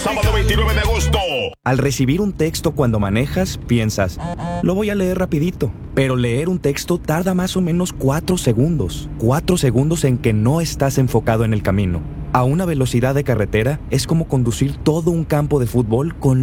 sábado 29 de agosto. Al recibir un texto cuando manejas, piensas, lo voy a leer rapidito. Pero leer un texto tarda más o menos 4 segundos. 4 segundos en que no estás enfocado en el camino. A una velocidad de carretera es como conducir todo un campo de fútbol con